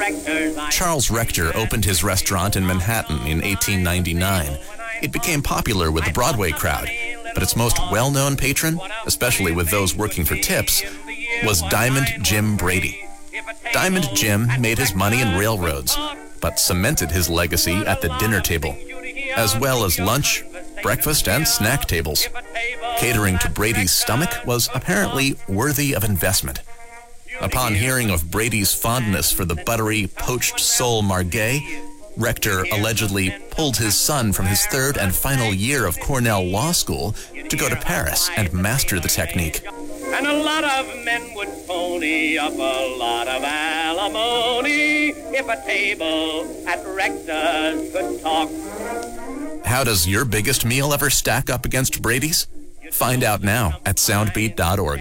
Charles Rector opened his restaurant in Manhattan in 1899. It became popular with the Broadway crowd, but its most well-known patron, especially with those working for tips, was Diamond Jim Brady. Diamond Jim made his money in railroads, but cemented his legacy at the dinner table, as well as lunch, breakfast, and snack tables. Catering to Brady's stomach was apparently worthy of investment. Upon hearing of Brady's fondness for the buttery, poached sole margay, Rector allegedly pulled his son from his third and final year of Cornell Law School to go to Paris and master the technique. And a lot of men would pony up a lot of alimony if a table at Rector's could talk. How does your biggest meal ever stack up against Brady's? Find out now at soundbeat.org.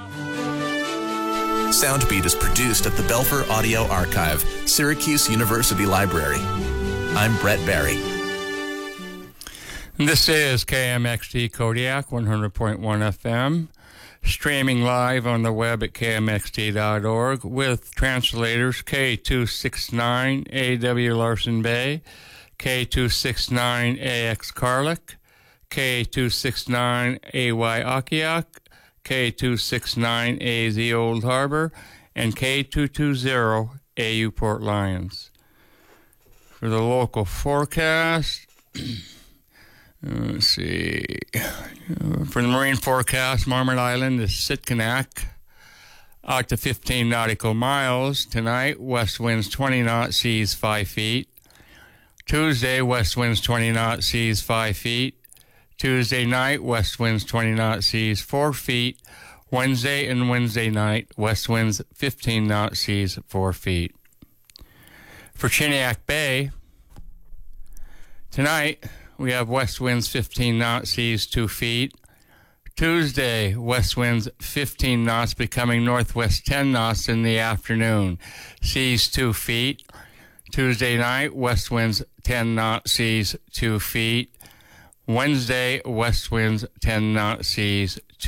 Soundbeat is produced at the Belfer Audio Archive, Syracuse University Library. I'm Brett Barry. This is KMXT Kodiak 100.1 FM, streaming live on the web at kmxt.org with translators K269AW Larson Bay, K269AX Carlick, K269AY Akiak, K269AZ Old Harbor, and K220AU Port Lions. For the local forecast, let's see. For the marine forecast, Marmot Island is Sitkinak, out to 15 nautical miles. Tonight, west winds 20 knots, seas 5 feet. Tuesday, west winds 20 knots, seas 5 feet. Tuesday night, west winds 20 knots, seas 4 feet. Wednesday and Wednesday night, west winds 15 knots, seas 4 feet. For Chiniak Bay, tonight we have west winds 15 knots, seas 2 feet. Tuesday, west winds 15 knots, becoming northwest 10 knots in the afternoon, seas 2 feet. Tuesday night, west winds 10 knots, seas 2 feet. Wednesday, west winds 10 knots, seas